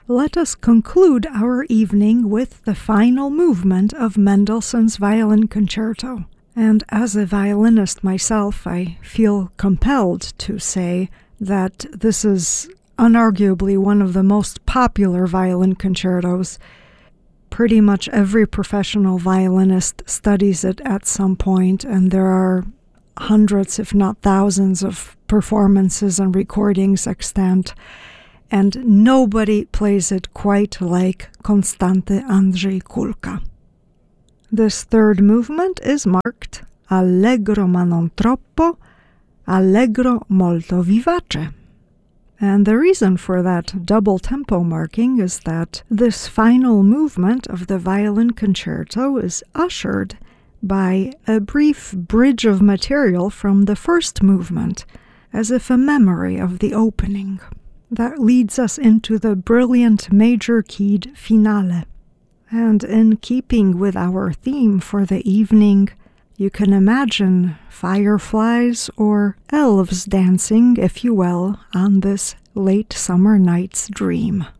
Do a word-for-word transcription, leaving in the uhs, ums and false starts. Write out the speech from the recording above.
let us conclude our evening with the final movement of Mendelssohn's Violin Concerto. And as a violinist myself, I feel compelled to say that this is unarguably one of the most popular violin concertos. Pretty much every professional violinist studies it at some point, and there are hundreds, if not thousands, of performances and recordings extant. And nobody plays it quite like Konstanty Andrzej Kulka. This third movement is marked Allegro ma non troppo, Allegro molto vivace. And the reason for that double tempo marking is that this final movement of the violin concerto is ushered by a brief bridge of material from the first movement, as if a memory of the opening. That leads us into the brilliant major-keyed finale. And in keeping with our theme for the evening, you can imagine fireflies or elves dancing, if you will, on this late summer night's dream.